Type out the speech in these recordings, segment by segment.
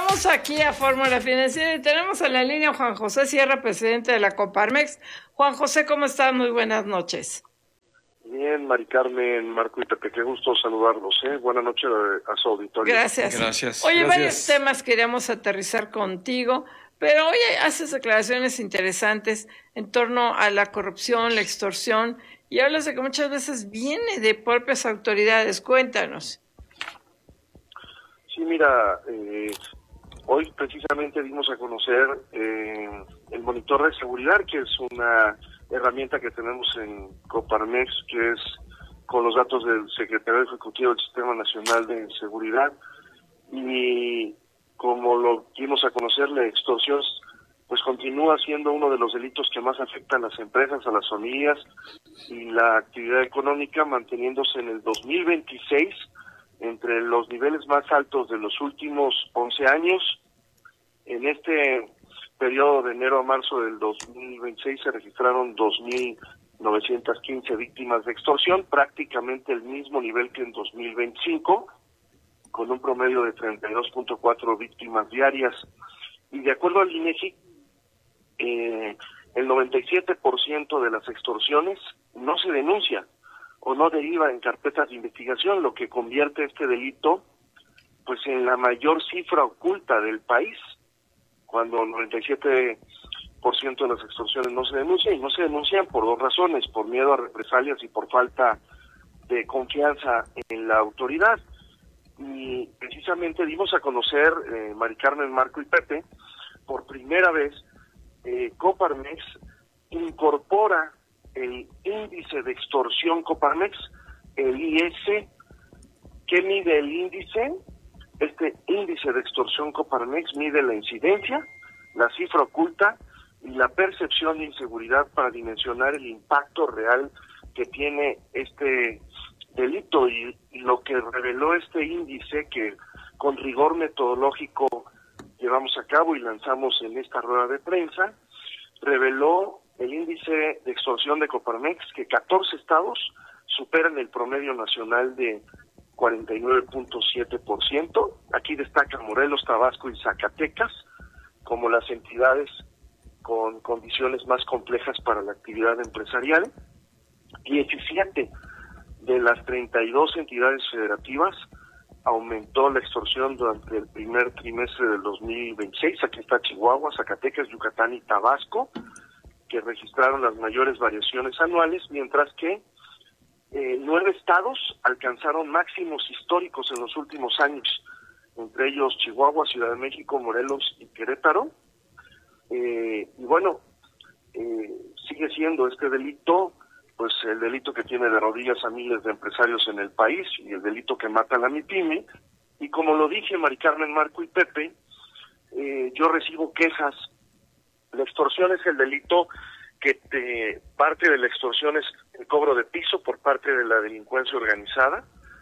Regresamos aquí a Fórmula Financiera y tenemos en la línea a Juan José Sierra, presidente de la Coparmex. Juan José, ¿cómo estás? Muy buenas noches. Bien, Mari Carmen, Marco y Pepe, qué gusto saludarlos, ¿eh? Buenas noches a su auditorio. Gracias. Oye, varios temas queríamos aterrizar contigo, pero hoy haces declaraciones interesantes en torno a la corrupción, la extorsión, y hablas de que muchas veces viene de propias autoridades. Cuéntanos. Sí, mira, hoy precisamente dimos a conocer el monitor de seguridad, que es una herramienta que tenemos en Coparmex, que es con los datos del Secretario Ejecutivo del Sistema Nacional de Seguridad. Y como lo dimos a conocer, la extorsión pues continúa siendo uno de los delitos que más afectan a las empresas, a las familias y la actividad económica, manteniéndose en el 2026 entre los niveles más altos de los últimos 11 años. En este periodo de enero a marzo del 2026 se registraron 2.915 víctimas de extorsión, prácticamente el mismo nivel que en 2025, con un promedio de 32.4 víctimas diarias. Y de acuerdo al INEGI, el 97% de las extorsiones no se denuncia o no deriva en carpetas de investigación, lo que convierte este delito pues en la mayor cifra oculta del país, cuando el 97% de las extorsiones no se denuncian, y no se denuncian por dos razones: por miedo a represalias y por falta de confianza en la autoridad. Y precisamente dimos a conocer, Mari Carmen, Marco y Pepe, por primera vez Coparmex incorpora el índice de extorsión Coparmex, el IS. ¿Qué mide el índice? Este índice de extorsión Coparmex mide la incidencia, la cifra oculta y la percepción de inseguridad para dimensionar el impacto real que tiene este delito. Y lo que reveló este índice, que con rigor metodológico llevamos a cabo y lanzamos en esta rueda de prensa, reveló el índice de extorsión de Coparmex que 14 estados superan el promedio nacional de 49.7%. Aquí destacan Morelos, Tabasco y Zacatecas como las entidades con condiciones más complejas para la actividad empresarial. 17 de las 32 entidades federativas aumentó la extorsión durante el primer trimestre del 2026. Aquí está Chihuahua, Zacatecas, Yucatán y Tabasco, que registraron las mayores variaciones anuales, mientras que 9 estados alcanzaron máximos históricos en los últimos años, entre ellos Chihuahua, Ciudad de México, Morelos y Querétaro. Y bueno, sigue siendo este delito pues el delito que tiene de rodillas a miles de empresarios en el país y el delito que mata a la MIPYME. Y como lo dije, Mari Carmen, Marco y Pepe, yo recibo quejas. La extorsión es el delito que parte de la extorsión es el cobro de piso por parte de la delincuencia organizada,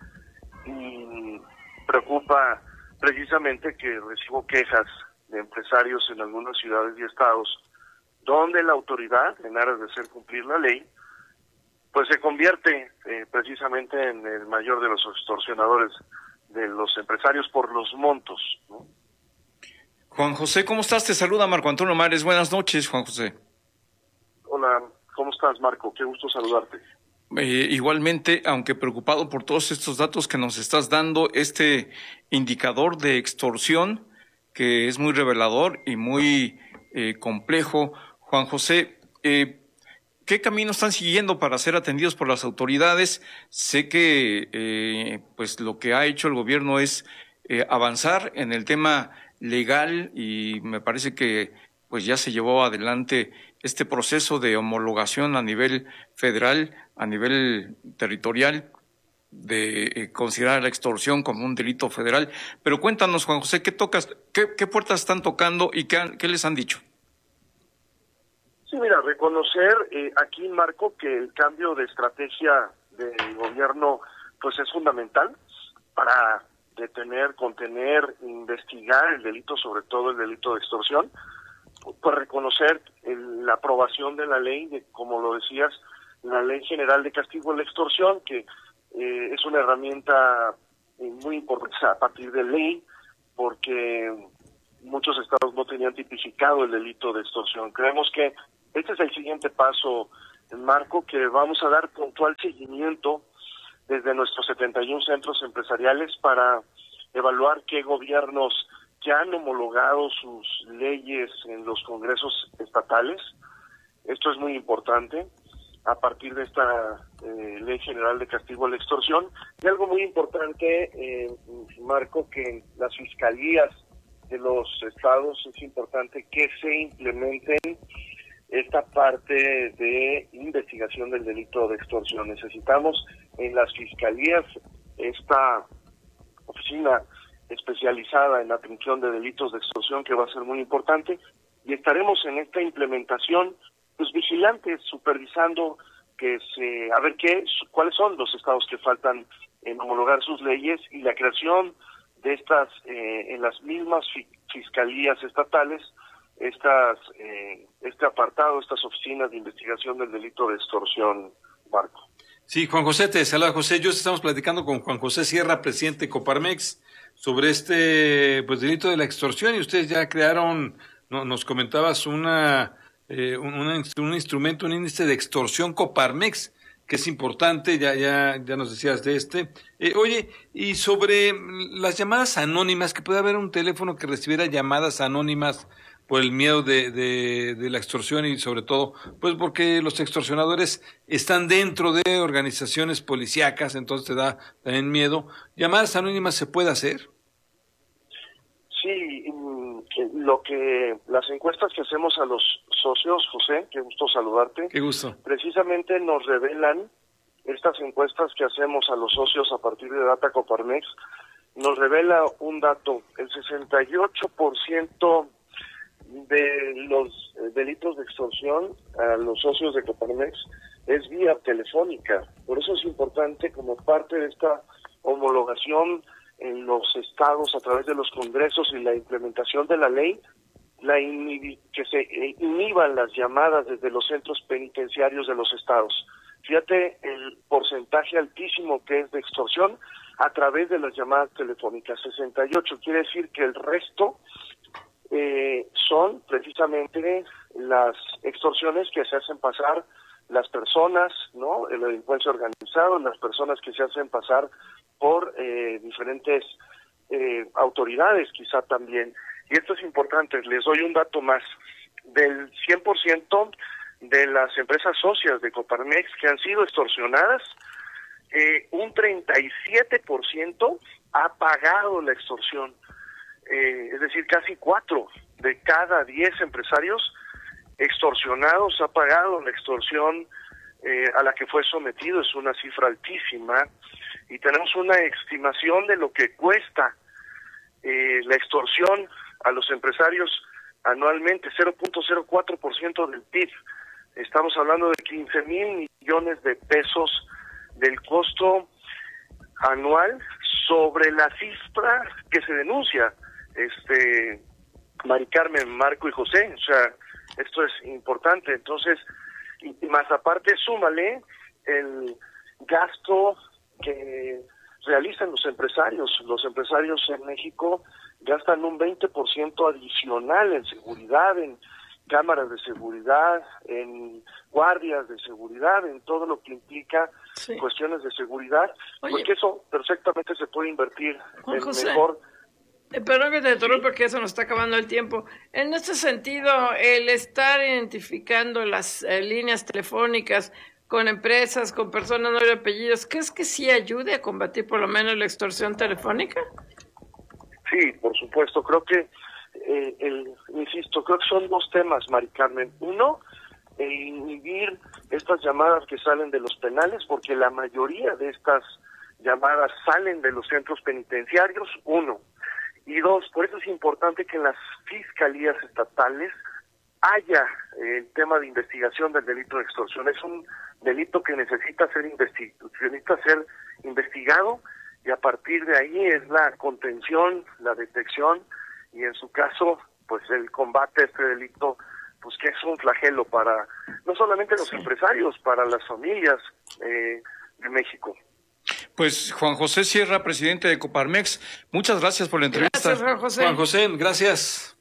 y preocupa precisamente que recibo quejas de empresarios en algunas ciudades y estados donde la autoridad, en aras de hacer cumplir la ley, pues se convierte precisamente en el mayor de los extorsionadores de los empresarios por los montos, ¿no? Juan José, ¿cómo estás? Te saluda Marco Antonio Mares. Buenas noches, Juan José. Hola, ¿cómo estás, Marco? Qué gusto saludarte. Igualmente, aunque preocupado por todos estos datos que nos estás dando, este indicador de extorsión que es muy revelador y muy complejo. Juan José, ¿qué camino están siguiendo para ser atendidos por las autoridades? Sé que pues lo que ha hecho el gobierno es avanzar en el tema legal, y me parece que pues ya se llevó adelante este proceso de homologación a nivel federal, a nivel territorial, de considerar la extorsión como un delito federal. Pero cuéntanos, Juan José, ¿qué puertas están tocando y qué les han dicho? Sí, mira, reconocer aquí, Marco, que el cambio de estrategia del gobierno pues es fundamental para detener, contener, investigar el delito, sobre todo el delito de extorsión. Pues reconocer la aprobación de la ley, como lo decías, la Ley General de Castigo de la Extorsión, que es una herramienta muy importante a partir de ley, porque muchos estados no tenían tipificado el delito de extorsión. Creemos que este es el siguiente paso, Marco, que vamos a dar puntual seguimiento desde nuestros 71 centros empresariales para evaluar qué gobiernos ya han homologado sus leyes en los congresos estatales. Esto es muy importante a partir de esta Ley General de Castigo a la Extorsión. Y algo muy importante, Marco, que en las fiscalías de los estados es importante que se implementen esta parte de investigación del delito de extorsión. Necesitamos en las fiscalías esta oficina especializada en la atención de delitos de extorsión, que va a ser muy importante, y estaremos en esta implementación pues vigilantes, supervisando a ver cuáles son los estados que faltan en homologar sus leyes, y la creación de estas en las mismas fiscalías estatales, este apartado, estas oficinas de investigación del delito de extorsión, Marco. Sí, Juan José, te saluda José. Yo estamos platicando con Juan José Sierra, presidente de Coparmex, sobre este delito de la extorsión, y ustedes ya crearon, nos comentabas un instrumento, un índice de extorsión Coparmex, que es importante, ya nos decías de este. Oye, y sobre las llamadas anónimas, que puede haber un teléfono que recibiera llamadas anónimas por el miedo de la extorsión, y sobre todo, pues porque los extorsionadores están dentro de organizaciones policíacas, entonces te da también miedo. ¿Llamadas anónimas se puede hacer? Sí, las encuestas que hacemos a los socios, José, qué gusto saludarte. Qué gusto. Precisamente nos revelan, estas encuestas que hacemos a los socios a partir de Data Coparmex, nos revela un dato: el 68% de los delitos de extorsión a los socios de Coparmex es vía telefónica. Por eso es importante, como parte de esta homologación en los estados a través de los congresos y la implementación de la ley, que se inhiban las llamadas desde los centros penitenciarios de los estados. Fíjate el porcentaje altísimo que es de extorsión a través de las llamadas telefónicas, 68. Quiere decir que el resto son precisamente las extorsiones que se hacen pasar las personas, ¿no? La delincuencia organizada, las personas que se hacen pasar por diferentes autoridades, quizá también. Y esto es importante, les doy un dato más. Del 100% de las empresas socias de Coparmex que han sido extorsionadas, un 37% ha pagado la extorsión. Es decir, casi 4 de cada 10 empresarios extorsionados ha pagado la extorsión a la que fue sometido. Es una cifra altísima, y tenemos una estimación de lo que cuesta la extorsión a los empresarios anualmente, 0.04% del PIB. Estamos hablando de 15,000 millones de pesos del costo anual sobre la cifra que se denuncia, Mari Carmen, Marco y José. O sea, esto es importante. Entonces, y más aparte, súmale el gasto que realizan los empresarios. Los empresarios en México gastan un 20% adicional en seguridad, en cámaras de seguridad, en guardias de seguridad, en todo lo que implica cuestiones de seguridad. Oye, porque eso perfectamente se puede invertir en José, mejor... Perdón que te interrumpa, porque eso nos está acabando el tiempo. En este sentido, el estar identificando las líneas telefónicas con empresas, con personas no de apellidos, ¿crees que sí ayude a combatir por lo menos la extorsión telefónica? Sí, por supuesto. Creo que, insisto, creo que son dos temas, Mari Carmen. Uno, inhibir estas llamadas que salen de los penales, porque la mayoría de estas llamadas salen de los centros penitenciarios, uno. Y dos, por eso es importante que en las fiscalías estatales haya el tema de investigación del delito de extorsión. Es un delito que necesita ser investigado, y a partir de ahí es la contención, la detección, y en su caso, pues el combate a este delito, pues que es un flagelo para no solamente los empresarios, para las familias de México. Pues Juan José Sierra, presidente de Coparmex, muchas gracias por la entrevista. Gracias, Juan José. Juan José, gracias.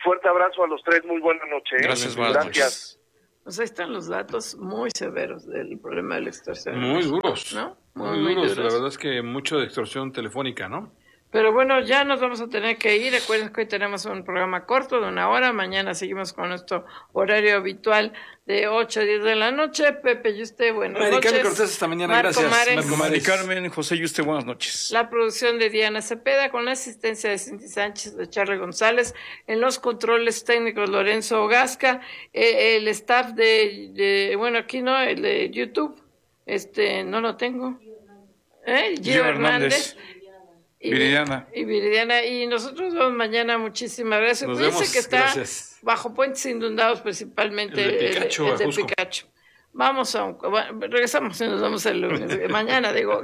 Fuerte abrazo a los tres, muy buena noche. Gracias, buenas Gracias. Pues ahí están los datos muy severos del problema de la extorsión. Muy duros. ¿No? Muy duros. La verdad es que mucho de extorsión telefónica, ¿no? Pero bueno, ya nos vamos a tener que ir. Recuerden que hoy tenemos un programa corto de 1 hora. Mañana seguimos con nuestro horario habitual de 8 a 10 de la noche. Pepe y usted, buenas noches. Mari Carmen Cortés, hasta mañana. Marco Gracias. Mares. Marco Mari Mares. Carmen, José y usted, buenas noches. La producción de Diana Cepeda con la asistencia de Cindy Sánchez, de Charlie González, en los controles técnicos Lorenzo Gasca, el staff bueno, aquí no, el de YouTube, no lo tengo. Gio Hernández. Viridiana. Y Viridiana. Y nosotros vamos mañana. Muchísimas gracias. Nos Cuídense vemos. que está Gracias. bajo puentes inundados, principalmente El de Picacho, el de Ajusco. Picacho. Vamos regresamos y nos vemos el lunes. Mañana, digo.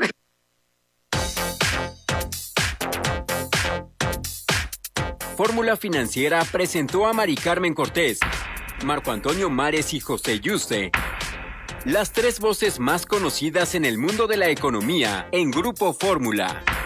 Fórmula Financiera presentó a Mari Carmen Cortés, Marco Antonio Mares y José Yuste, las tres voces más conocidas en el mundo de la economía en Grupo Fórmula.